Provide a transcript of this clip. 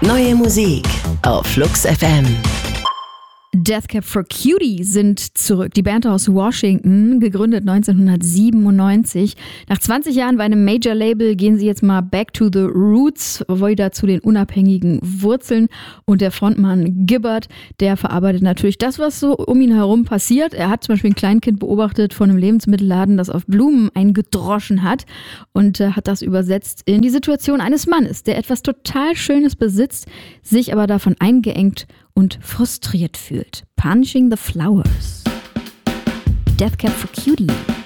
Neue Musik auf Flux FM. Death Cab for Cutie sind zurück. Die Band aus Washington, gegründet 1997. Nach 20 Jahren bei einem Major-Label gehen sie jetzt mal back to the roots, wieder zu den unabhängigen Wurzeln. Und der Frontmann Gibbard, der verarbeitet natürlich das, was so um ihn herum passiert. Er hat zum Beispiel ein Kleinkind beobachtet von einem Lebensmittelladen, das auf Blumen eingedroschen hat und hat das übersetzt in die Situation eines Mannes, der etwas total Schönes besitzt, sich aber davon eingeengt und frustriert fühlt. Punching the Flowers. Death Cab for Cutie.